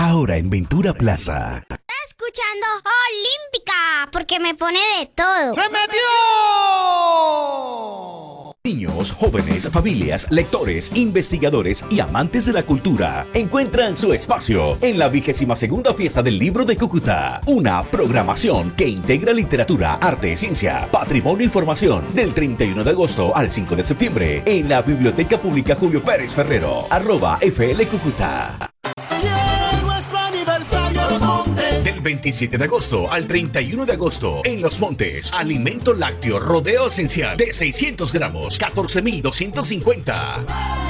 ahora en Ventura Plaza. Escuchando Olímpica, porque me pone de todo. ¡Se metió! Niños, jóvenes, familias, lectores, investigadores y amantes de la cultura encuentran su espacio en la 22ª Fiesta del Libro de Cúcuta. Una programación que integra literatura, arte, ciencia, patrimonio y formación del 31 de agosto al 5 de septiembre en la Biblioteca Pública Julio Pérez Ferrero, @FL Cúcuta. Del 27 de agosto al 31 de agosto en Los Montes, alimento lácteo rodeo esencial de 600 gramos, 14.250.